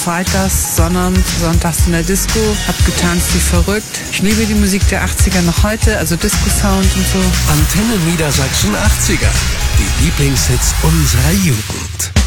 freitags, sonntags in der Disco, hab getanzt wie verrückt. Ich liebe die Musik der 80er noch heute, also Disco-Sound und so. Antenne Niedersachsen 80er, die Lieblingshits unserer Jugend.